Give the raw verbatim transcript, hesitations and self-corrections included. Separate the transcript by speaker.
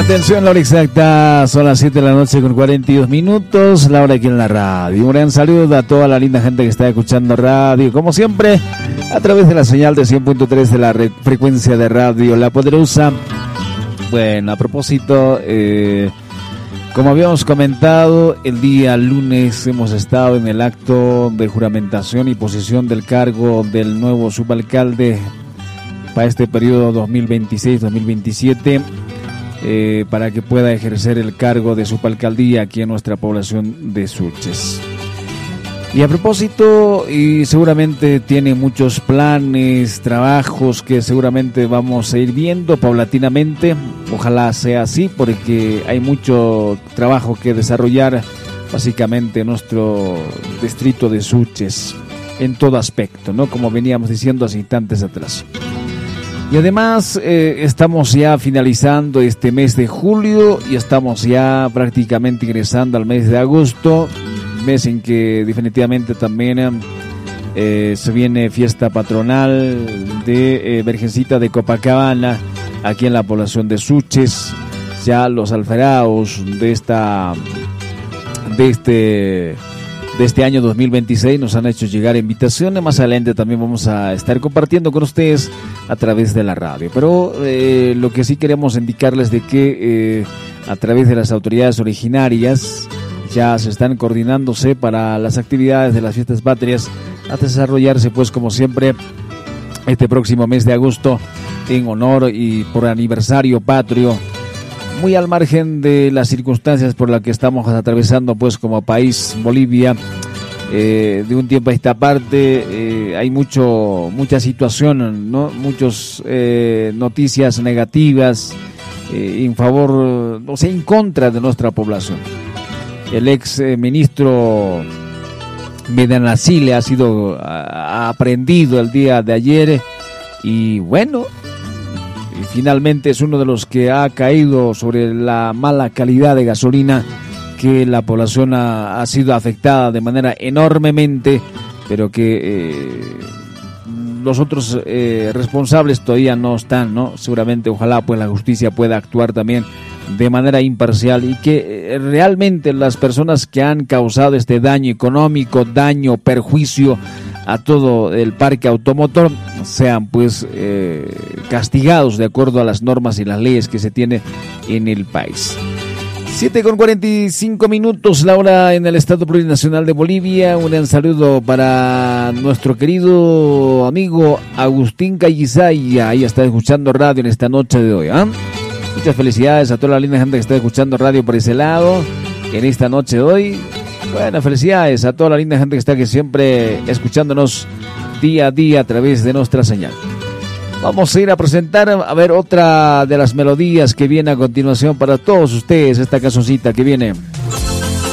Speaker 1: Atención, la hora exacta, son las siete de la noche con cuarenta y dos minutos, la hora aquí en la radio. Un gran saludo a toda la linda gente que está escuchando radio, como siempre, a través de la señal de cien punto tres de la re- frecuencia de radio La Poderosa. Bueno, a propósito, eh, como habíamos comentado, el día lunes hemos estado en el acto de juramentación y posesión del cargo del nuevo subalcalde para este periodo dos mil veintiséis dos mil veintisiete. Eh, para que pueda ejercer el cargo de subalcaldía aquí en nuestra población de Suches. Y a propósito, y seguramente tiene muchos planes, trabajos que seguramente vamos a ir viendo paulatinamente. Ojalá sea así, porque hay mucho trabajo que desarrollar básicamente en nuestro distrito de Suches, en todo aspecto, ¿no? Como veníamos diciendo hace instantes atrás. Y además eh, estamos ya finalizando este mes de julio y estamos ya prácticamente ingresando al mes de agosto, mes en que definitivamente también eh, se viene fiesta patronal de eh, Virgencita de Copacabana aquí en la población de Suches. Ya los alfaraos de esta de este de este año dos mil veintiséis nos han hecho llegar invitaciones. Más adelante también vamos a estar compartiendo con ustedes a través de la radio. Pero eh, lo que sí queremos indicarles de que eh, a través de las autoridades originarias ya se están coordinándose para las actividades de las fiestas patrias a desarrollarse, pues como siempre, este próximo mes de agosto en honor y por aniversario patrio, muy al margen de las circunstancias por las que estamos atravesando pues como país, Bolivia. Eh, de un tiempo a esta parte eh, hay mucho mucha situación, ¿no? Muchas eh, noticias negativas eh, en favor, o sea, en contra de nuestra población. El ex eh, ministro Medinaceli ha sido ha aprendido el día de ayer y bueno, y finalmente es uno de los que ha caído sobre la mala calidad de gasolina, que la población ha, ha sido afectada de manera enormemente, pero que eh, los otros eh, responsables todavía no están, ¿no? Seguramente, ojalá pues la justicia pueda actuar también de manera imparcial y que eh, realmente las personas que han causado este daño económico, daño, perjuicio a todo el parque automotor sean pues eh, castigados de acuerdo a las normas y las leyes que se tiene en el país. siete con cuarenta y cinco minutos, la hora en el Estado Plurinacional de Bolivia. Un gran saludo para nuestro querido amigo Agustín Callizaya. Ahí está escuchando radio en esta noche de hoy, ¿eh? Muchas felicidades a toda la linda gente que está escuchando radio por ese lado en esta noche de hoy. Bueno, felicidades a toda la linda gente que está aquí siempre escuchándonos día a día a través de nuestra señal. Vamos a ir a presentar, a ver, otra de las melodías que viene a continuación para todos ustedes, esta cancioncita que viene.